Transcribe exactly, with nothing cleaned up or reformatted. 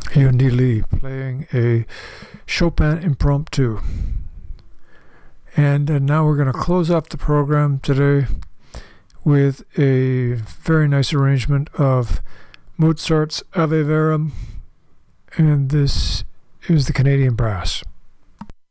Yundi Lee playing a Chopin Impromptu. And uh, now we're going to close up the program today with a very nice arrangement of Mozart's Ave Verum, and this is the Canadian Brass.